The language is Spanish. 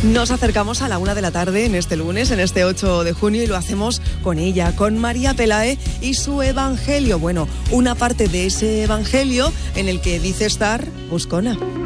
Nos acercamos a la 1 de la tarde en este lunes, en este 8 de junio, y lo hacemos con ella, con María Pelae y su Evangelio. Bueno, una parte de ese Evangelio en el que dice estar buscona.